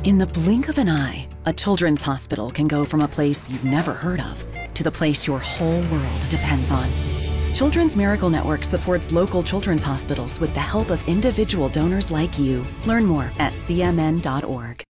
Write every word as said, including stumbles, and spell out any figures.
In the blink of an eye, a children's hospital can go from a place you've never heard of to the place your whole world depends on. Children's Miracle Network supports local children's hospitals with the help of individual donors like you. Learn more at c m n dot org.